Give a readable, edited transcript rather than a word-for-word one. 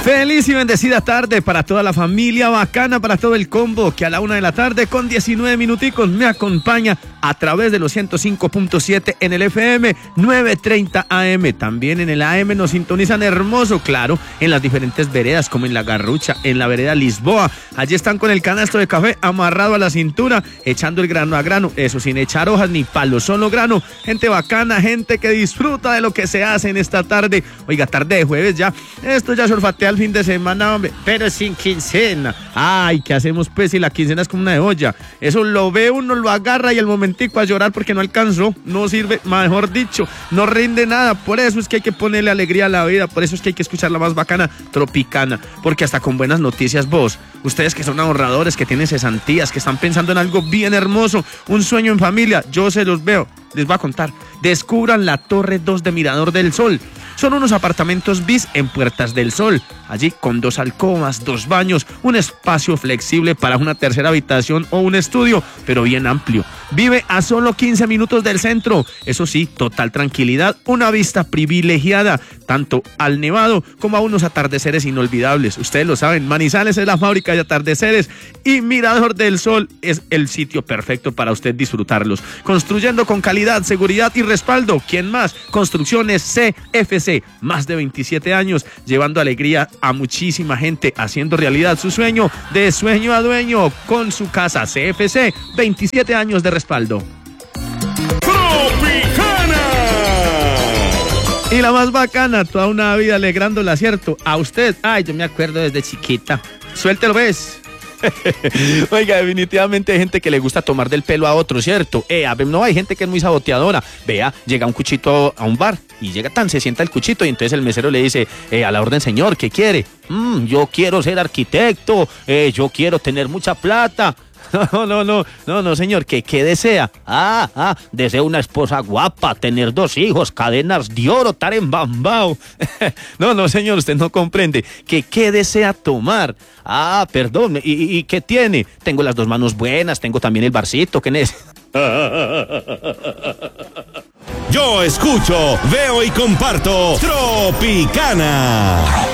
Feliz y bendecida tarde para toda la familia bacana, para todo el combo que a la 1 de la tarde con 19 minuticos me acompaña a través de los 105.7 en el FM, 9:30 AM. También en el AM nos sintonizan hermoso, claro, en las diferentes veredas como en La Garrucha, en la vereda Lisboa. Allí están con el canasto de café amarrado a la cintura, echando el grano a grano, eso sin echar hojas ni palos, solo grano. Gente bacana, gente que disfruta de lo que se hace en esta tarde. Oiga, tarde de jueves ya, esto ya se olfatea el fin de semana, hombre, pero sin quincena. Ay, ¿qué hacemos pues si la quincena es como una de olla? Eso lo ve uno, lo agarra y el momentico a llorar porque no alcanzó, no sirve, mejor dicho, no rinde nada. Por eso es que hay que ponerle alegría a la vida, por eso es que hay que escuchar la más bacana, Tropicana, porque hasta con buenas noticias vos, ustedes que son ahorradores, que tienen cesantías, que están pensando en algo bien hermoso, un sueño en familia, yo se los veo, les voy a contar. Descubran la Torre 2 de Mirador del Sol. Son unos apartamentos bis en Puertas del Sol, allí con 2 alcobas, 2 baños, un espacio flexible para una tercera habitación o un estudio, pero bien amplio. Vive a solo 15 minutos del centro, eso sí, total tranquilidad, una vista privilegiada, tanto al Nevado como a unos atardeceres inolvidables. Ustedes lo saben, Manizales es la fábrica de atardeceres y Mirador del Sol es el sitio perfecto para usted disfrutarlos. Construyendo con calidad, seguridad y respaldo. ¿Quién más? Construcciones CFC. Más de 27 años, llevando alegría a muchísima gente, haciendo realidad su sueño de sueño a dueño con su casa. CFC, 27 años de respaldo. ¡Tropicana! Y la más bacana, toda una vida alegrándola, ¿cierto? A usted, ay, yo me acuerdo desde chiquita. Suéltelo, ¿ves? Oiga, definitivamente hay gente que le gusta tomar del pelo a otro, ¿cierto? No, hay gente que es muy saboteadora. Vea, llega un cuchito a un bar y llega se sienta el cuchito y entonces el mesero le dice, a la orden, señor, ¿qué quiere? Yo quiero ser arquitecto, yo quiero tener mucha plata. No, señor, ¿qué desea? Deseo una esposa guapa, tener 2 hijos, cadenas de oro, estar en Bambao. No, señor, usted no comprende. ¿Qué desea tomar? Perdón, ¿y qué tiene? Tengo las 2 manos buenas, tengo también el barcito, ¿qué es? Yo escucho, veo y comparto Tropicana.